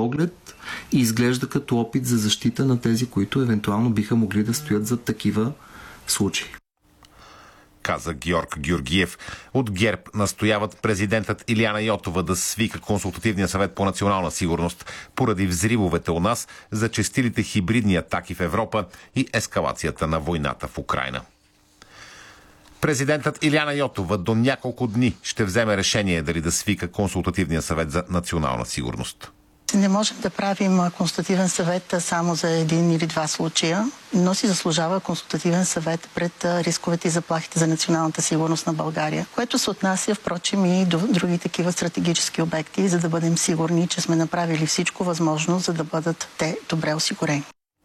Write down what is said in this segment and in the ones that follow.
поглед и изглежда като опит за защита на тези, които евентуално биха могли да стоят за такива случаи. Каза Георг Георгиев. От ГЕРБ настояват президентът Илияна Йотова да свика Консултативния съвет по национална сигурност поради взривовете у нас, зачестилите хибридни атаки в Европа и ескалацията на войната в Украйна. Президентът Илияна Йотова до няколко дни ще вземе решение дали да свика Консултативния съвет за национална сигурност. Не можем да правим консултативен съвет само за един или два случая, но си заслужава консултативен съвет пред рисковете и заплахите за националната сигурност на България, което се отнася, впрочем, и до други такива стратегически обекти, за да бъдем сигурни, че сме направили всичко възможно, за да бъдат те добре осигурени.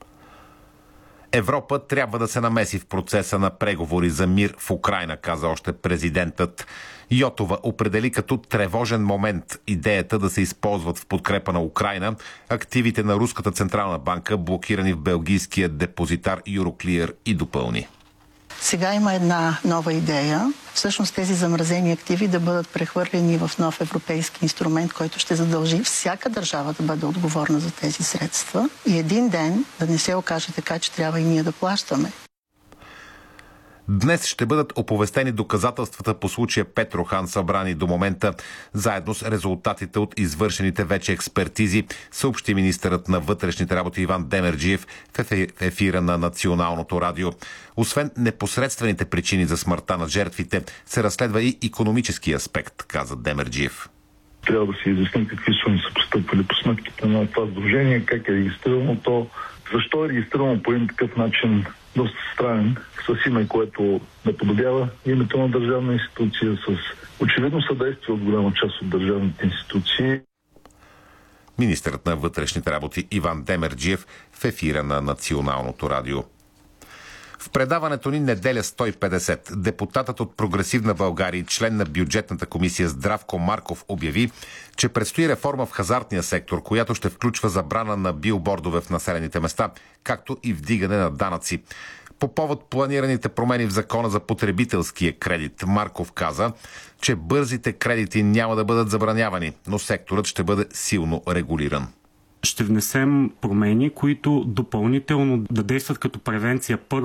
Европа трябва да се намеси в процеса на преговори за мир в Украйна, каза още президентът. Йотова определи като тревожен момент идеята да се използват в подкрепа на Украйна активите на Руската централна банка, блокирани в белгийския депозитар Euroclear, и допълни. Сега има една нова идея. Всъщност тези замразени активи да бъдат прехвърлени в нов европейски инструмент, който ще задължи всяка държава да бъде отговорна за тези средства и един ден да не се окаже така, че трябва и ние да плащаме. Днес ще бъдат оповестени доказателствата по случая Петрохан, събрани до момента, заедно с резултатите от извършените вече експертизи, съобщи министърът на вътрешните работи Иван Демерджиев в ефира на Националното радио. Освен непосредствените причини за смъртта на жертвите, се разследва и икономически аспект, каза Демерджиев. Трябва да се изясни какви суми са постъпвали по сметките на това сдружение, как е регистрирано то, защо е регистрирано по един такъв начин, доста странен, с име, което наподобява името на държавна институция, с очевидно съдействие от голяма част от държавните институции. Министърът на вътрешните работи Иван Демерджиев в ефира на Националното радио. В предаването ни Неделя 150 депутатът от Прогресивна България и член на бюджетната комисия Здравко Марков обяви, че предстои реформа в хазартния сектор, която ще включва забрана на билбордове в населените места, както и вдигане на данъци. По повод планираните промени в закона за потребителския кредит, Марков каза, че бързите кредити няма да бъдат забранявани, но секторът ще бъде силно регулиран. Ще внесем промени, които допълнително да действат като превенция.